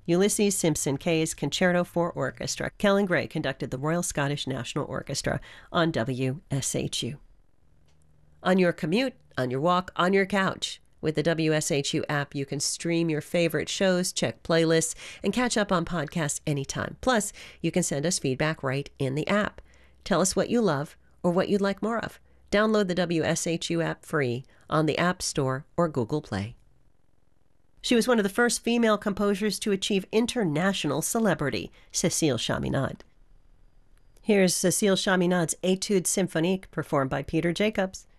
Ulysses Simpson Kay's Concerto for Orchestra. Kellan Gray conducted the Royal Scottish National Orchestra on WSHU. On your commute, on your walk, on your couch. With the WSHU app, you can stream your favorite shows, check playlists, and catch up on podcasts anytime. Plus, you can send us feedback right in the app. Tell us what you love or what you'd like more of. Download the WSHU app free on the App Store or Google Play. She was one of the first female composers to achieve international celebrity, Cécile Chaminade. Here's Cécile Chaminade's Étude symphonique, performed by Peter Jacobs.